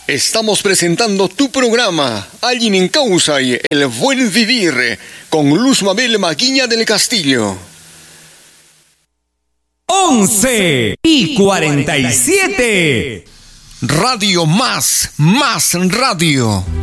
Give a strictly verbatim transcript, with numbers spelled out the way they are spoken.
Estamos presentando tu programa, Alguien en Causa y El Buen Vivir, con Luz Mabel Maguiña del Castillo. once y cuarenta y siete. Radio Más, Más Radio.